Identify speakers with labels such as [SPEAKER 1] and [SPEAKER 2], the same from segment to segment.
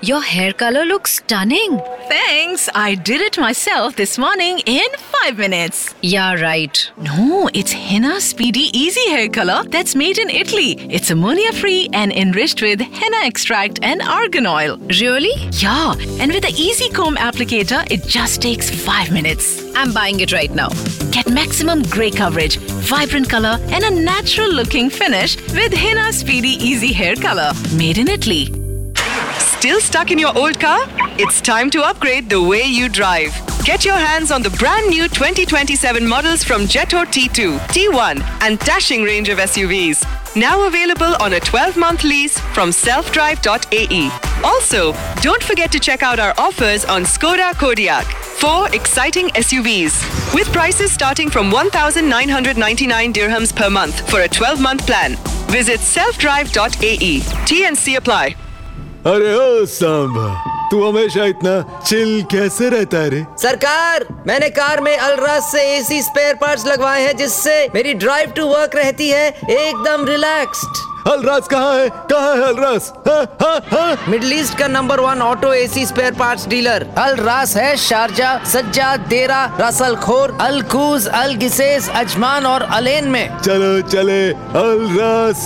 [SPEAKER 1] your hair color looks stunning.
[SPEAKER 2] Thanks. I did it myself this morning in 5 minutes.
[SPEAKER 1] Yeah, right.
[SPEAKER 2] No, it's Henna Speedy Easy Hair Color that's made in Italy. It's ammonia-free and enriched with henna extract and argan oil.
[SPEAKER 1] Really?
[SPEAKER 2] Yeah, and with the Easy Comb applicator, it just takes 5 minutes.
[SPEAKER 1] I'm buying it right now.
[SPEAKER 2] Get maximum grey coverage, vibrant color, and a natural-looking finish with Henna Speedy Easy Hair Color, made in Italy.
[SPEAKER 3] Still stuck in your old car? It's time to upgrade the way you drive. Get your hands on the brand new 2027 models from Jetor T2, T1 and dashing range of SUVs. Now available on a 12-month lease from selfdrive.ae. Also, don't forget to check out our offers on Skoda Kodiaq. 4 exciting SUVs with prices starting from 1,999 dirhams per month for a 12-month plan. Visit selfdrive.ae. T&C apply.
[SPEAKER 4] अरे ओ सांबा, तू हमेशा इतना chill कैसे रहता है रे?
[SPEAKER 5] सरकार, मैंने कार में अलराज से एसी स्पेयर पार्ट्स लगवाए हैं जिससे मेरी ड्राइव टू वर्क रहती है एकदम रिलैक्स्ड।
[SPEAKER 4] अलराज कहाँ है? कहाँ है अलराज? हाँ?
[SPEAKER 5] मिडिल ईस्ट का number 1 auto AC spare parts dealer अलराज है शारजा, सज्जाद, देरा, रसल खोर, अलकूज, अलगिसेस, अजमान और अलेन में।
[SPEAKER 4] चलो चले अलराज।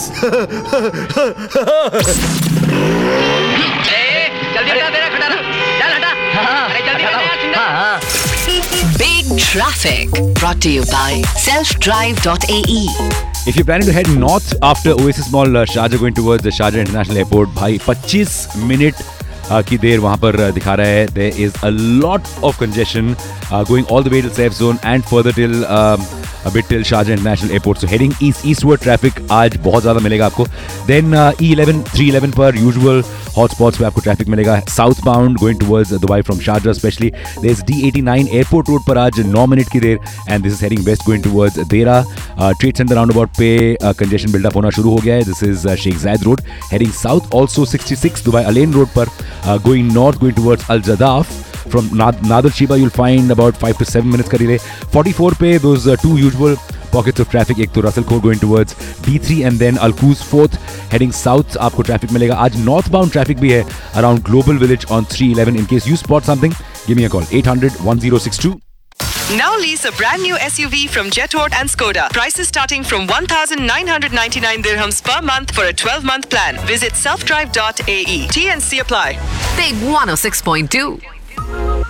[SPEAKER 6] Big Traffic brought to you by selfdrive.ae.
[SPEAKER 7] If you're planning to head north after Oasis Mall, Sharjah going towards the Sharjah International Airport, भाई 25 minute की देर वहाँ पर दिखा रहा है. There is a lot of congestion going all the way till safe zone and further till a bit till Sharjah International Airport. So heading eastward traffic आज बहुत ज़्यादा मिलेगा आपको. Then E11 311 पर usual hotspots पे आपको traffic मिलेगा. Southbound going towards Dubai from Sharjah especially. There's D89 Airport Road पर आज 9 मिनट की देर and this is heading west going towards Dera. Trade Center roundabout पे congestion build up होना शुरू हो गया है. This is Sheikh Zayed Road. Heading south also 66 Dubai Al Ain Road पर going north going towards Al Jadaf. From Nadar Sheba you'll find about 5 to 7 minutes का delay. 44 पे those two usual pockets of traffic. एक तो Russell Khor going towards D3 and then Al Quoz 4th heading south आपको traffic मिलेगा. आज northbound traffic भी है around Global Village on 311. In case you spot something, give me a call 800-1062.
[SPEAKER 3] Now lease a brand new SUV from Jetor and Skoda. Prices starting from 1,999 dirhams per month for a 12-month plan. Visit selfdrive.ae. T&C apply.
[SPEAKER 6] Big 106.2.